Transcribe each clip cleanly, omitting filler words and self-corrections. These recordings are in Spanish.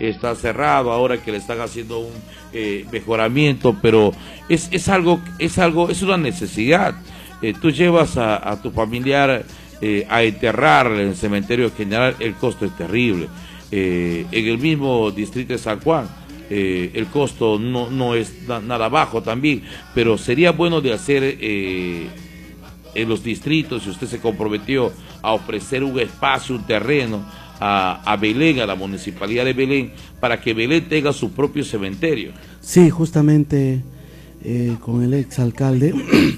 está cerrado, ahora que le están haciendo un mejoramiento, pero es una necesidad. Tú llevas a tu familiar a enterrar en el cementerio general, el costo es terrible. En el mismo distrito de San Juan, el costo no es nada bajo también, pero sería bueno de hacer en los distritos, si usted se comprometió a ofrecer un espacio, un terreno a Belén, a la municipalidad de Belén, para que Belén tenga su propio cementerio. Sí, justamente con el exalcalde.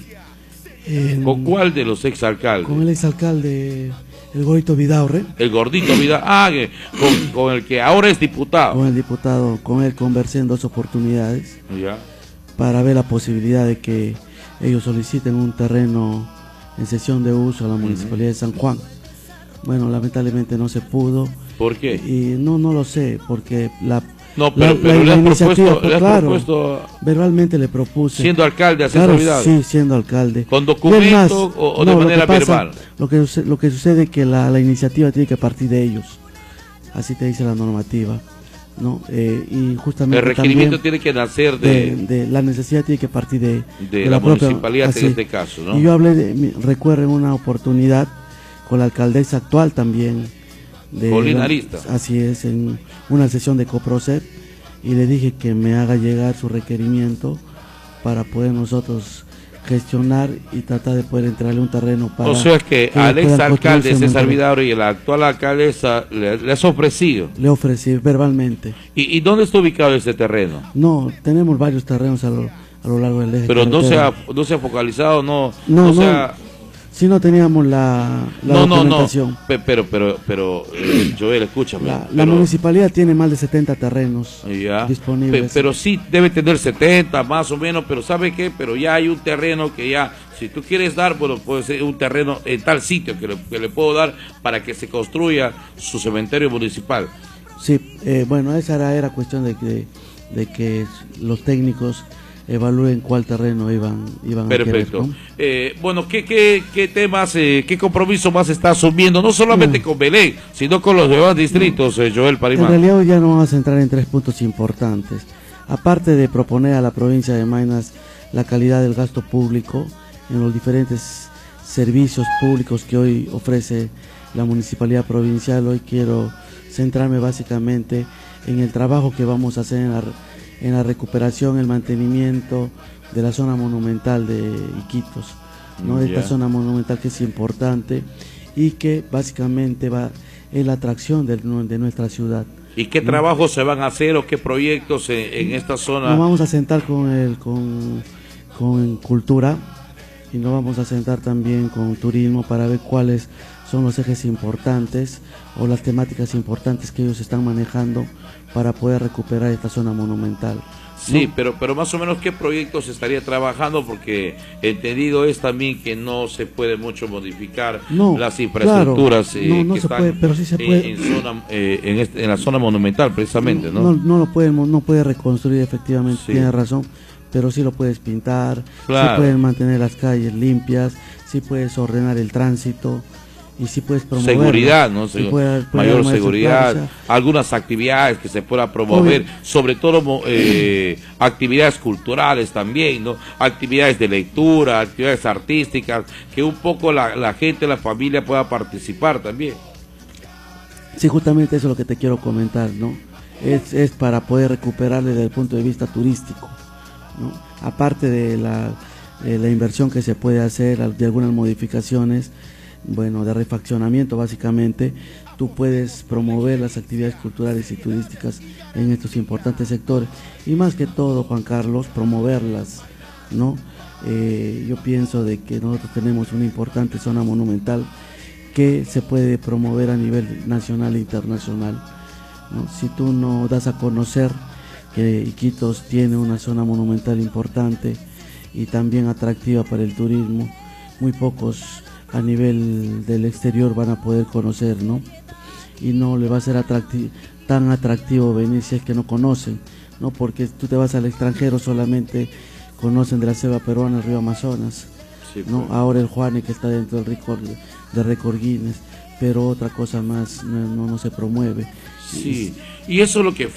¿Con cuál de los exalcaldes? Con el exalcalde, el Gordito Vidaurre. El Gordito Vidaurre, con el que ahora es diputado. Con el diputado, con él conversé en 2 oportunidades. Ya. Para ver la posibilidad de que ellos soliciten un terreno en cesión de uso a la municipalidad de San Juan. Bueno, lamentablemente no se pudo. ¿Por qué? Y no lo sé, porque la iniciativa, le has propuesto verbalmente le propuse. Siendo alcalde, hacer olvidado. Sí, siendo alcalde. ¿Con documento o de manera verbal? Lo que sucede es que la iniciativa tiene que partir de ellos. Así te dice la normativa, ¿no? Y justamente el requerimiento tiene que nacer de la necesidad tiene que partir de la municipalidad en este caso, ¿no? Y yo hablé, recuerdo en una oportunidad con la alcaldesa actual también Colinarista. Así es, en una sesión de Coprocep, y le dije que me haga llegar su requerimiento para poder nosotros gestionar y tratar de poder entregarle un terreno para... O sea que al exalcalde César Vidaurre y la actual alcaldesa le has ofrecido. Le ofrecí verbalmente. ¿Y dónde está ubicado ese terreno? No, tenemos varios terrenos a lo largo del eje. Pero no se ha focalizado, no si no teníamos la documentación. Pero Joel, escúchame. La municipalidad tiene más de 70 terrenos disponibles. Pero sí debe tener 70 más o menos, pero ¿sabe qué? Pero ya hay un terreno que ya, si tú quieres dar, bueno, puede ser un terreno en tal sitio que le puedo dar para que se construya su cementerio municipal. Sí, bueno, esa era cuestión de que los técnicos evalúen cuál terreno iban perfecto. a querer, ¿no? Bueno, ¿qué temas, qué compromiso más está asumiendo? No solamente con Belén, sino con los demás distritos, Joel Parimán. En realidad hoy ya no vamos a entrar en 3 puntos importantes. Aparte de proponer a la provincia de Maynas la calidad del gasto público en los diferentes servicios públicos que hoy ofrece la municipalidad provincial, hoy quiero centrarme básicamente en el trabajo que vamos a hacer en la recuperación, el mantenimiento de la zona monumental de Iquitos, ¿no? Esta zona monumental que es importante y que básicamente es la atracción de nuestra ciudad. ¿Y qué trabajos se van a hacer o qué proyectos en esta zona? Nos vamos a sentar con cultura y nos vamos a sentar también con turismo para ver cuáles son los ejes importantes o las temáticas importantes que ellos están manejando para poder recuperar esta zona monumental. Sí, ¿no? pero más o menos qué proyectos estaría trabajando, porque entendido es también que no se puede mucho modificar las infraestructuras que están pero sí se puede. En la zona monumental precisamente, ¿no? No puede reconstruir, efectivamente, sí. Tiene razón, pero sí lo puedes pintar, claro. Sí puedes mantener las calles limpias, sí puedes ordenar el tránsito, y sí puedes promover seguridad, ¿no? Mayor seguridad, algunas actividades que se puedan promover, sobre todo actividades culturales también, ¿no? Actividades de lectura, actividades artísticas, que un poco la gente, la familia pueda participar también. Sí, justamente eso es lo que te quiero comentar, ¿no? Es para poder recuperar desde el punto de vista turístico, ¿no? Aparte de la inversión que se puede hacer, de algunas modificaciones, bueno, de refaccionamiento básicamente, tú puedes promover las actividades culturales y turísticas en estos importantes sectores y más que todo, Juan Carlos, promoverlas, ¿no? Yo pienso de que nosotros tenemos una importante zona monumental que se puede promover a nivel nacional e internacional, ¿no? Si tú no das a conocer que Iquitos tiene una zona monumental importante y también atractiva para el turismo, muy pocos a nivel del exterior van a poder conocer, ¿no? Y no le va a ser tan atractivo venir si es que no conocen, ¿no? Porque tú te vas al extranjero, solamente conocen de la selva peruana el río Amazonas, sí, ¿no? Pues. Ahora el Juane, que está dentro del récord Guinness, pero otra cosa más no se promueve. Sí, y eso es lo que